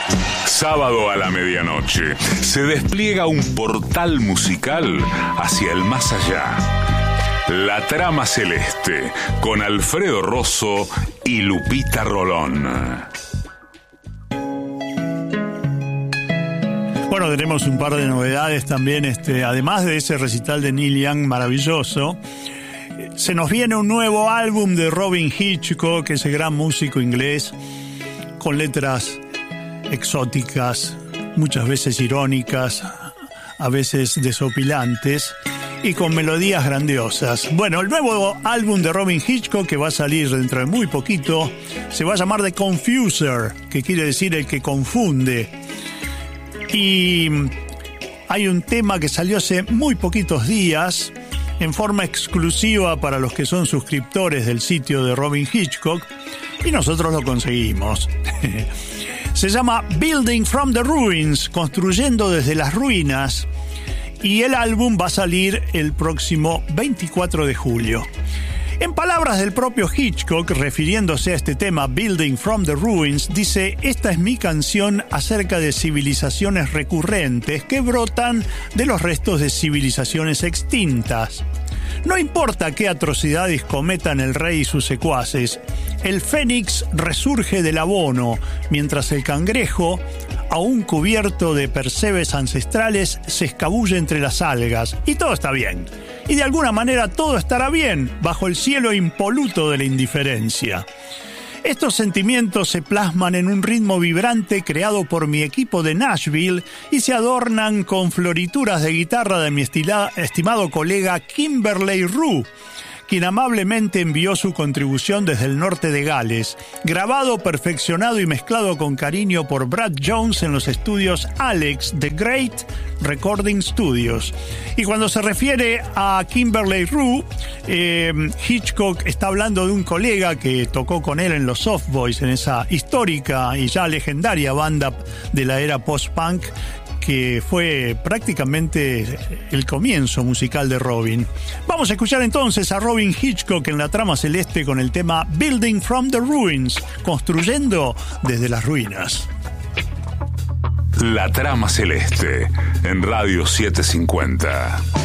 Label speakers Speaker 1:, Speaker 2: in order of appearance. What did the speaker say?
Speaker 1: Sábado a la medianoche se despliega un portal musical hacia el más allá. La Trama Celeste con Alfredo Rosso y Lupita Rolón.
Speaker 2: Bueno, tenemos un par de novedades también, además de ese recital de Neil Young maravilloso. Se nos viene un nuevo álbum de Robyn Hitchcock, ese gran músico inglés, con letras exóticas, muchas veces irónicas, a veces desopilantes, y con melodías grandiosas. Bueno, el nuevo álbum de Robyn Hitchcock, que va a salir dentro de muy poquito, se va a llamar The Confuser, que quiere decir el que confunde. Y hay un tema que salió hace muy poquitos días, en forma exclusiva para los que son suscriptores del sitio de Robyn Hitchcock, y nosotros lo conseguimos. Se llama Building from the Ruins, construyendo desde las ruinas, y el álbum va a salir el próximo 24 de julio. En palabras del propio Hitchcock, refiriéndose a este tema Building from the Ruins, dice: esta es mi canción acerca de civilizaciones recurrentes que brotan de los restos de civilizaciones extintas. No importa qué atrocidades cometan el rey y sus secuaces, el fénix resurge del abono, mientras el cangrejo, aún cubierto de percebes ancestrales, se escabulle entre las algas, y todo está bien. Y de alguna manera todo estará bien, bajo el cielo impoluto de la indiferencia. Estos sentimientos se plasman en un ritmo vibrante creado por mi equipo de Nashville y se adornan con florituras de guitarra de mi estimado colega Kimberley Rue, quien amablemente envió su contribución desde el norte de Gales, grabado, perfeccionado y mezclado con cariño por Brad Jones en los estudios Alex The Great Recording Studios. Y cuando se refiere a Kimberley Rue, Hitchcock está hablando de un colega que tocó con él en los Soft Boys, en esa histórica y ya legendaria banda de la era post-punk, que fue prácticamente el comienzo musical de Robyn. Vamos a escuchar entonces a Robyn Hitchcock en La Trama Celeste con el tema Building from the Ruins, construyendo desde las ruinas.
Speaker 1: La Trama Celeste en Radio 750.